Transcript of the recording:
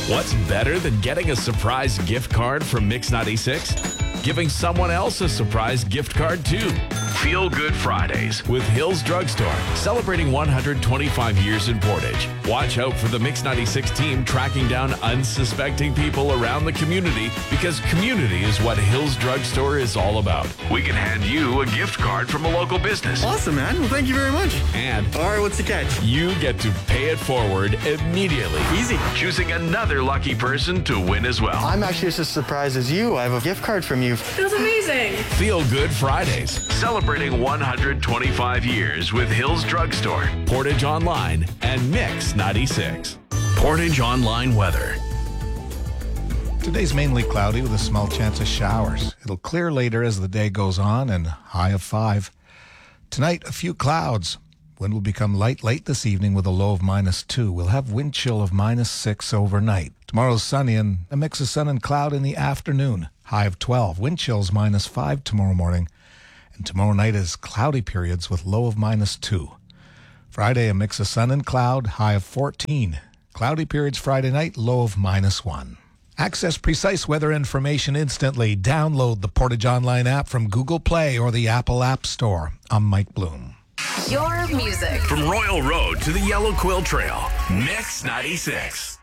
What's better than getting a surprise gift card from Mix 96? Giving someone else a surprise gift card too. Feel Good Fridays with Hills Drugstore, celebrating 125 years in Portage. Watch out for the Mix 96 team tracking down unsuspecting people around the community, because community is what Hills Drugstore is all about. We can hand you a gift card from a local business. Awesome, man. Well, thank you very much. And all right, what's the catch? you get to pay it forward immediately. Easy. Choosing another lucky person to win as well. I'm actually just as surprised as you. I have a gift card from you. Feels amazing. Feel Good Fridays, celebrating 125 years with Hills Drugstore, Portage Online, and Mix 96. Portage Online weather. Today's mainly cloudy with a small chance of showers. It'll clear later as the day goes on, and high of 5. Tonight, a few clouds. Wind will become light late this evening with a low of -2. We'll have wind chill of -6 overnight. Tomorrow's sunny and a mix of sun and cloud in the afternoon. High of 12. Wind chills -5 tomorrow morning. And tomorrow night is cloudy periods with low of -2. Friday, a mix of sun and cloud. High of 14. Cloudy periods Friday night. Low of -1. Access precise weather information instantly. Download the Portage Online app from Google Play or the Apple App Store. I'm Mike Bloom. Your music. From Royal Road to the Yellow Quill Trail, Mix 96.